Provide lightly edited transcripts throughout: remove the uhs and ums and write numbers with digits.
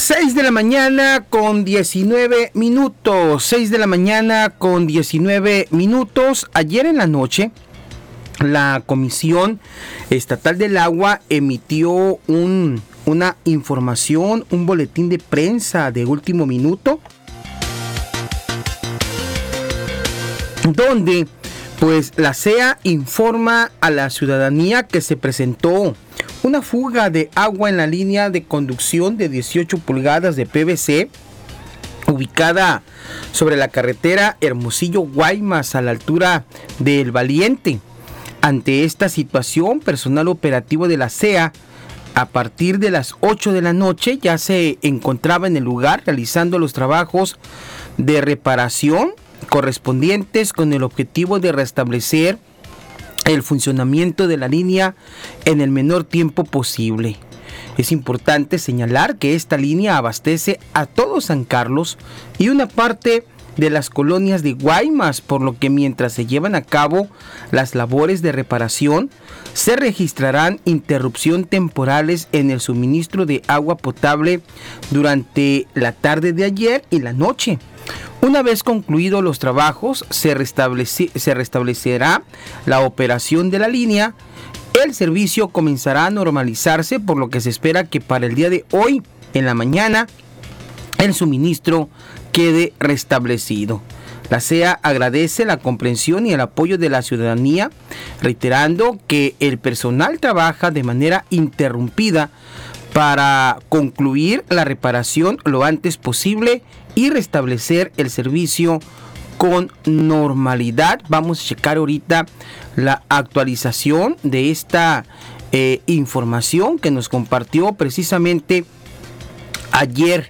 6 de la mañana con 19 minutos. 6 de la mañana con 19 minutos. Ayer en la noche, la Comisión Estatal del Agua emitió una información, un boletín de prensa de último minuto, donde pues la CEA informa a la ciudadanía que se presentó una fuga de agua en la línea de conducción de 18 pulgadas de PVC ubicada sobre la carretera Hermosillo-Guaymas a la altura del Valiente. Ante esta situación, personal operativo de la CEA a partir de las 8 de la noche ya se encontraba en el lugar realizando los trabajos de reparación correspondientes con el objetivo de restablecer el funcionamiento de la línea en el menor tiempo posible. Es importante señalar que esta línea abastece a todo San Carlos y una parte de las colonias de Guaymas, por lo que mientras se llevan a cabo las labores de reparación, se registrarán interrupción temporales en el suministro de agua potable durante la tarde de ayer y la noche. Una vez concluidos los trabajos, se restablecerá la operación de la línea. El servicio comenzará a normalizarse, por lo que se espera que para el día de hoy, en la mañana, el suministro quede restablecido. La CEA agradece la comprensión y el apoyo de la ciudadanía, reiterando que el personal trabaja de manera interrumpida para concluir la reparación lo antes posible y restablecer el servicio con normalidad. Vamos a checar ahorita la actualización de esta información que nos compartió precisamente ayer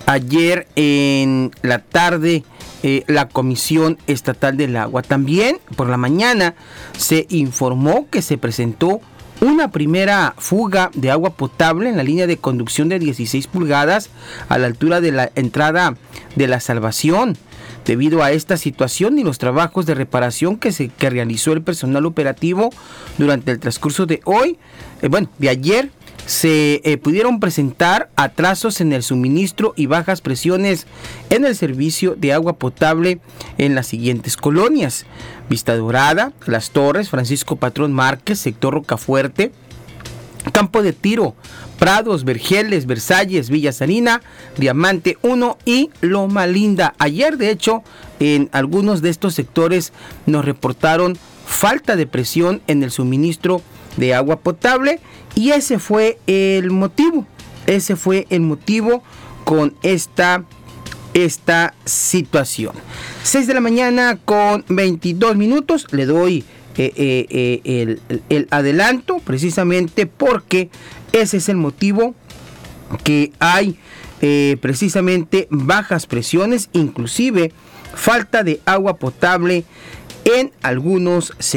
en la tarde la Comisión Estatal del Agua. También por la mañana se informó que se presentó una primera fuga de agua potable en la línea de conducción de 16 pulgadas a la altura de la entrada de La Salvación. Debido a esta situación y los trabajos de reparación que realizó el personal operativo durante el transcurso de de ayer, se pudieron presentar atrasos en el suministro y bajas presiones en el servicio de agua potable en las siguientes colonias: Vista Dorada, Las Torres, Francisco Patrón Márquez, sector Rocafuerte, Campo de Tiro, Prados, Vergeles, Versalles, Villa Sarina, Diamante 1 y Loma Linda. Ayer, de hecho, en algunos de estos sectores nos reportaron falta de presión en el suministro de agua potable, y ese fue el motivo con esta situación. 6 de la mañana con 22 minutos. Le doy el adelanto precisamente porque ese es el motivo, que hay precisamente bajas presiones, inclusive falta de agua potable en algunos sectores.